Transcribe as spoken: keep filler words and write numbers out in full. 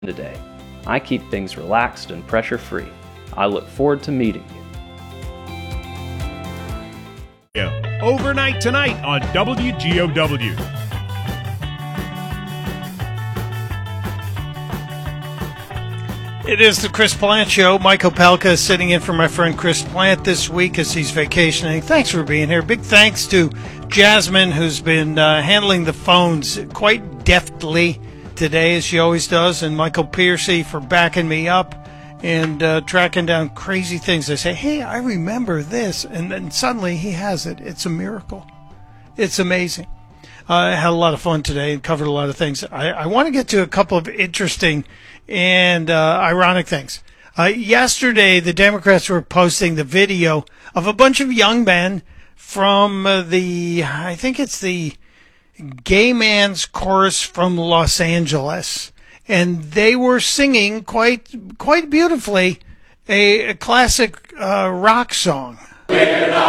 today. I keep things relaxed and pressure-free. I look forward to meeting you. Overnight tonight on W G O W. It is the Chris Plant Show. Mike Opelka is sitting in for my friend Chris Plant this week as he's vacationing. Thanks for being here. Big thanks to Jasmine, who's been uh, handling the phones quite deftly today, as she always does, and Michael Piercy for backing me up and uh, tracking down crazy things. I say, hey, I remember this, and then suddenly he has it. It's a miracle. It's amazing. Uh, I had a lot of fun today and covered a lot of things. I, I want to get to a couple of interesting and uh, ironic things. Uh, yesterday, the Democrats were posting the video of a bunch of young men from uh, the, I think it's the Gay Man's Chorus from Los Angeles. And they were singing quite quite beautifully a, a classic uh, rock song. We're not